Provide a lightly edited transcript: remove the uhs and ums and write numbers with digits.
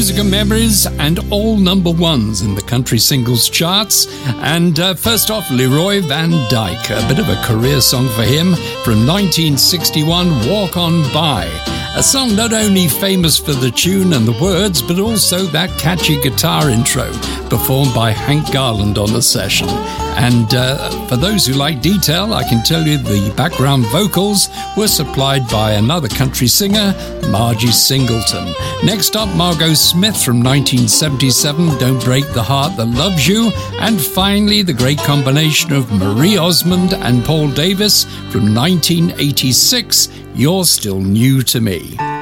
music and memories and all number ones in the country singles charts. And first off, Leroy Van Dyke, a bit of a career song for him from 1961, Walk On By. A song not only famous for the tune and the words, but also that catchy guitar intro performed by Hank Garland on the session. And for those who like detail, I can tell you the background vocals were supplied by another country singer, Margie Singleton. Next up, Margot Smith from 1977, Don't Break the Heart That Loves You. And finally, the great combination of Marie Osmond and Paul Davis from 1986, You're Still New to Me.